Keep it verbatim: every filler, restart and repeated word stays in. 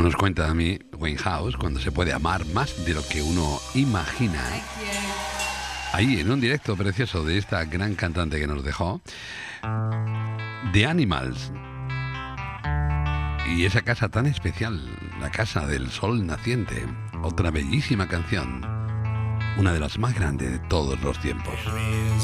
Como nos cuenta a mí Winehouse, cuando se puede amar más de lo que uno imagina. Ahí, en un directo precioso de esta gran cantante que nos dejó, The Animals. Y esa casa tan especial, la casa del sol naciente, otra bellísima canción, una de las más grandes de todos los tiempos.